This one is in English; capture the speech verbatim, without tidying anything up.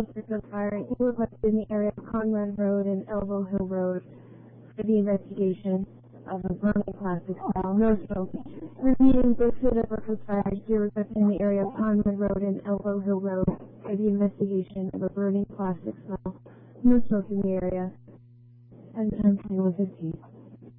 of fire you requested in the area of Conrad Road and Elbow Hill Road for the investigation of a burning plastic smell. No smoke. Reviewing pursuit of Brooklyn fire you requested in the area of Conrad Road and Elbow Hill Road for the investigation of a burning plastic smell. No smoke in the area. And time twenty-one fifteen.